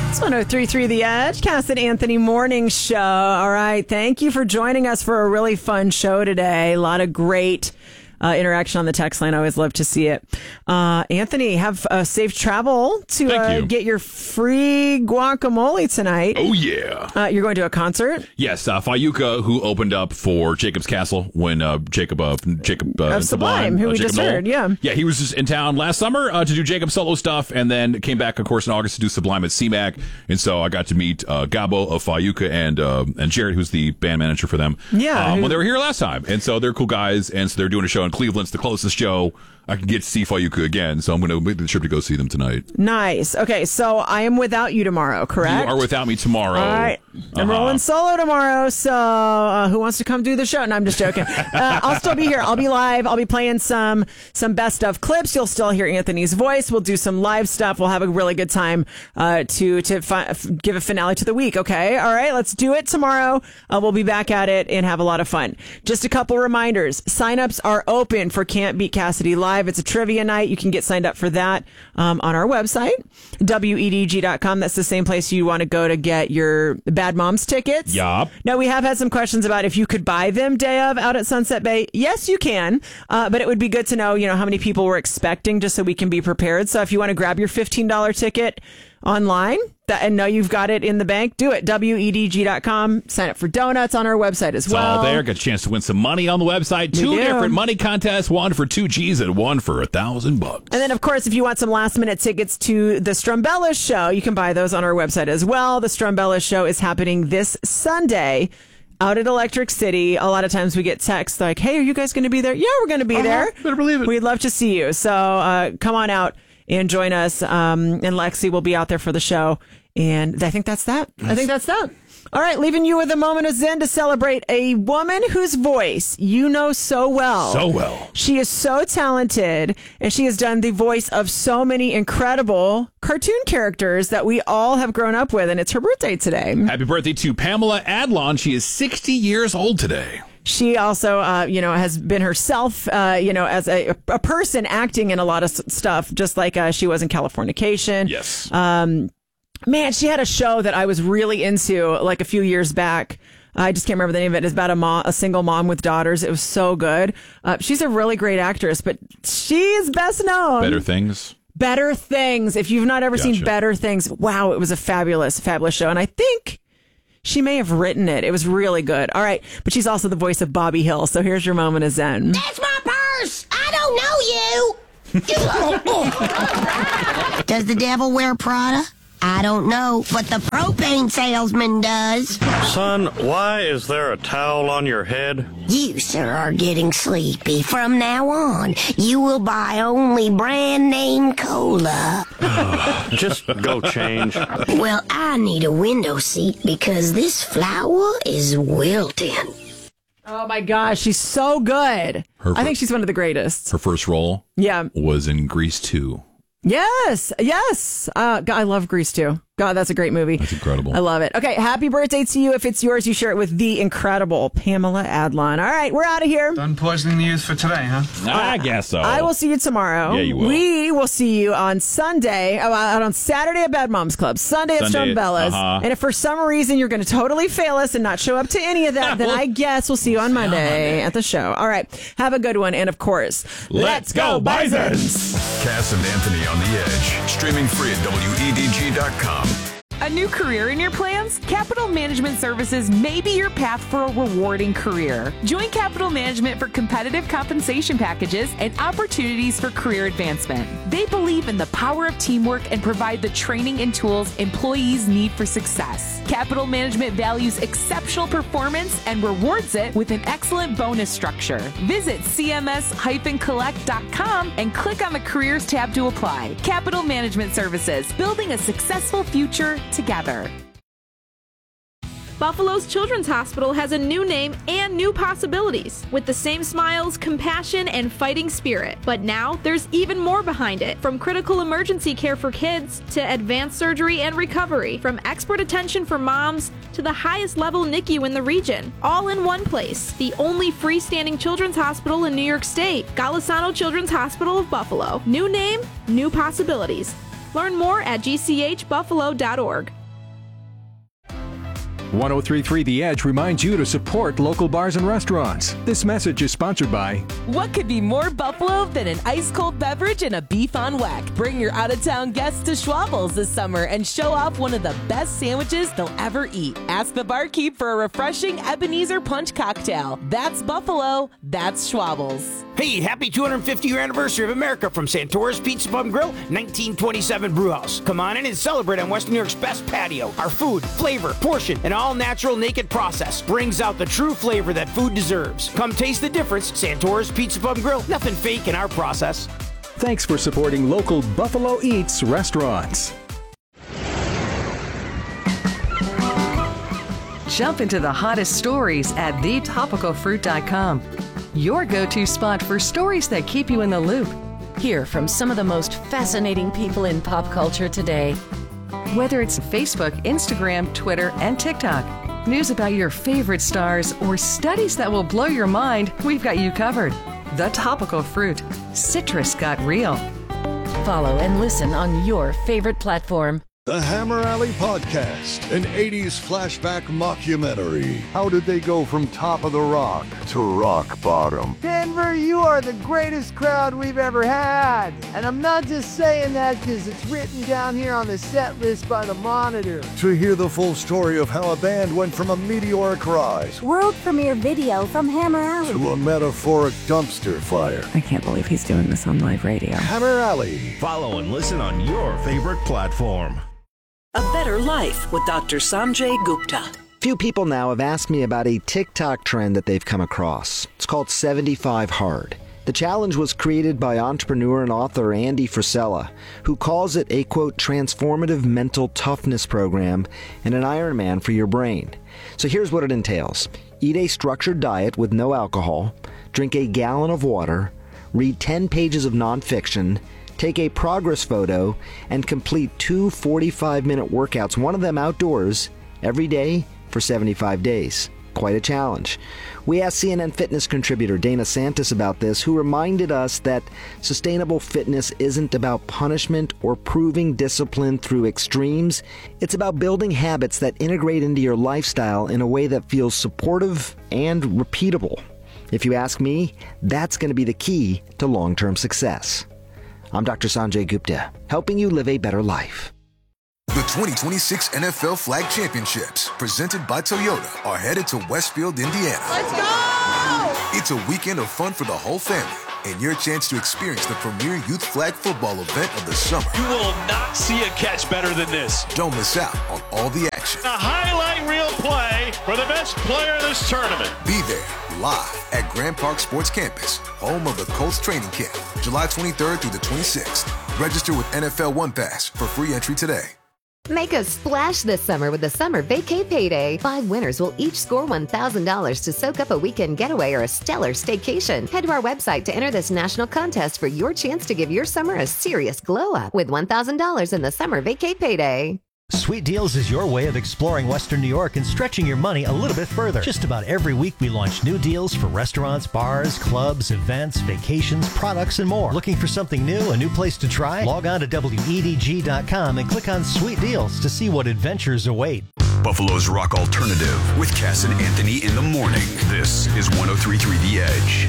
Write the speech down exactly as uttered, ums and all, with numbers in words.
It's one oh three point three The Edge, Cass and Anthony Morning Show. All right, thank you for joining us for a really fun show today. A lot of great uh, interaction on the text line. I always love to see it. Uh, Anthony, have a safe travel to uh, you. get your free guacamole tonight. Oh, yeah. Uh, you're going to a concert? Yes, uh, Fayuka, who opened up for Jacob's Castle when uh, Jacob uh, Jacob uh, Of Sublime, who uh, we Jacob just Noel. heard, yeah. Yeah, he was just in town last summer uh, to do Jacob solo stuff, and then came back, of course, in August to do Sublime at C MAC. And so I got to meet uh, Gabo of Fayuka and uh, and Jared, who's the band manager for them. Yeah, um, who- when they were here last time. And so they're cool guys, and so they're doing a show in Cleveland. It's the closest show I can get to see Fayuka again, so I'm going to make the trip to go see them tonight. Nice. Okay, so I am without you tomorrow, correct? You are without me tomorrow. All right. I'm Uh-huh. rolling solo tomorrow, so uh, who wants to come do the show? No, I'm just joking. uh, I'll still be here. I'll be live. I'll be playing some some best of clips. You'll still hear Anthony's voice. We'll do some live stuff. We'll have a really good time uh, to to fi- give a finale to the week, okay? All right, let's do it tomorrow. Uh, we'll be back at it and have a lot of fun. Just a couple reminders. Signups are open for Can't Beat Cassidy Live. It's a trivia night. You can get signed up for that um, on our website, W E D G dot com. That's the same place you want to go to get your Bad Moms tickets. Yup. Now, we have had some questions about if you could buy them day of out at Sunset Bay. Yes, you can, uh, but it would be good to know, you know, how many people we're expecting just so we can be prepared. So if you want to grab your fifteen dollars ticket online that, and know you've got it in the bank, do it. W E D G dot com. Sign up for donuts on our website as It's well. all there. Got a chance to win some money on the website. Two do. different money contests. One for two G's and one for a thousand bucks. And then, of course, if you want some last minute tickets to the Strumbella show, you can buy those on our website as well. The Strumbella show is happening this Sunday out at Electric City. A lot of times we get texts like, hey, are you guys going to be there? Yeah, we're going to be Uh-huh. there. Better believe it. We'd love to see you. So uh, come on out and join us. Um, and Lexi will be out there for the show. And I think that's that. I think that's that. All right, leaving you with a moment of zen to celebrate a woman whose voice you know so well. So well. She is so talented, and she has done the voice of so many incredible cartoon characters that we all have grown up with, and it's her birthday today. Happy birthday to Pamela Adlon. She is sixty years old today. She also, uh, you know, has been herself, uh, you know, as a, a person acting in a lot of s- stuff, just like uh, she was in Californication. Yes. Um, man, she had a show that I was really into like a few years back. I just can't remember the name of it. It's about a mom, a single mom with daughters. It was so good. Uh, she's a really great actress, but she's best known. Better Things. Better Things. If you've not ever seen Gotcha. Better Things, wow, it was a fabulous, fabulous show. And I think she may have written it. It was really good. All right. But she's also the voice of Bobby Hill. So here's your moment of zen. That's my purse. I don't know you. Does the devil wear Prada? I don't know, but the propane salesman does. Son, why is there a towel on your head? You, sir, are getting sleepy. From now on, you will buy only brand name cola. Just go change. Well, I need a window seat because this flower is wilting. Oh my gosh, she's so good. Her I think she's one of the greatest. Her first role Yeah. was in Grease two. Yes. Yes. Uh, God, I love Grease too. God, that's a great movie. That's incredible. I love it. Okay, happy birthday to you. If it's yours, you share it with the incredible Pamela Adlon. All right, we're out of here. Done poisoning the youth for today, huh? I guess so. I will see you tomorrow. Yeah, you will. We will see you on Sunday, uh, out on Saturday at Bad Moms Club, Sunday at Sunday, Strumbella's. uh-huh. And if for some reason you're going to totally fail us and not show up to any of that, then Well, I guess we'll see you on Monday at the show. All right, have a good one. And of course, Let's go, Bisons! Cass and Anthony on the Edge. Streaming free at W E D G dot com. A new career in your plans? Capital Management Services may be your path for a rewarding career. Join Capital Management for competitive compensation packages and opportunities for career advancement. They believe in the power of teamwork and provide the training and tools employees need for success. Capital Management values exceptional performance and rewards it with an excellent bonus structure. Visit C M S collect dot com and click on the Careers tab to apply. Capital Management Services, building a successful future together. Buffalo's Children's Hospital has a new name and new possibilities, with the same smiles, compassion, and fighting spirit. But now there's even more behind it, from critical emergency care for kids to advanced surgery and recovery, from expert attention for moms to the highest level N I C U in the region, all in one place. The only freestanding children's hospital in New York State, Golisano Children's Hospital of Buffalo. New name, new possibilities. Learn more at G C H buffalo dot org. one oh three point three The Edge reminds you to support local bars and restaurants. This message is sponsored by... What could be more Buffalo than an ice-cold beverage and a beef on weck? Bring your out-of-town guests to Schwabbles this summer and show off one of the best sandwiches they'll ever eat. Ask the barkeep for a refreshing Ebenezer Punch cocktail. That's Buffalo. That's Schwabbles. Hey, happy two hundred fifty year anniversary of America from Santora's Pizza Pub and Grill, nineteen twenty-seven Brewhouse. Come on in and celebrate on Western New York's best patio. Our food, flavor, portion, and all-natural naked process brings out the true flavor that food deserves. Come taste the difference. Santora's Pizza Pub and Grill, nothing fake in our process. Thanks for supporting local Buffalo Eats restaurants. Jump into the hottest stories at the topical fruit dot com. Your go-to spot for stories that keep you in the loop. Hear from some of the most fascinating people in pop culture today. Whether it's Facebook, Instagram, Twitter, and TikTok, news about your favorite stars, or studies that will blow your mind, we've got you covered. The Topical Fruit. Citrus got real. Follow and listen on your favorite platform. The Hammer Alley Podcast, an eighties flashback mockumentary. How did they go from top of the rock to rock bottom? Denver, you are the greatest crowd we've ever had. And I'm not just saying that because it's written down here on the set list by the Monitor. To hear the full story of how a band went from a meteoric rise, world premiere video from Hammer Alley, to a metaphoric dumpster fire. I can't believe he's doing this on live radio. Hammer Alley. Follow and listen on your favorite platform. A Better Life with Doctor Sanjay Gupta. Few people now have asked me about a TikTok trend that they've come across. It's called seventy-five hard. The challenge was created by entrepreneur and author Andy Frisella, who calls it a, quote, transformative mental toughness program and an Ironman for your brain. So here's what it entails. Eat a structured diet with no alcohol, drink a gallon of water, read ten pages of nonfiction, take a progress photo, and complete two forty-five minute workouts, one of them outdoors, every day for seventy-five days. Quite a challenge. We asked C N N Fitness contributor Dana Santis about this, who reminded us that sustainable fitness isn't about punishment or proving discipline through extremes. It's about building habits that integrate into your lifestyle in a way that feels supportive and repeatable. If you ask me, that's going to be the key to long-term success. I'm Doctor Sanjay Gupta, helping you live a better life. The twenty twenty-six N F L Flag Championships, presented by Toyota, are headed to Westfield, Indiana. Let's go! It's a weekend of fun for the whole family, and your chance to experience the premier youth flag football event of the summer. You will not see a catch better than this. Don't miss out on all the action. A highlight reel play for the best player in this tournament. Be there, live at Grand Park Sports Campus, home of the Colts training camp, July twenty-third through the twenty-sixth. Register with N F L One Pass for free entry today. Make a splash this summer with the Summer Vacay Payday. Five winners will each score one thousand dollars to soak up a weekend getaway or a stellar staycation. Head to our website to enter this national contest for your chance to give your summer a serious glow up with one thousand dollars in the Summer Vacay Payday. Sweet Deals is your way of exploring Western New York and stretching your money a little bit further. Just about every week we launch new deals for restaurants, bars, clubs, events, vacations, products, and more. Looking for something new, a new place to try? Log on to W E D G dot com and click on Sweet Deals to see what adventures await. Buffalo's rock alternative with Cass and Anthony in the morning. This is one oh three point three The Edge.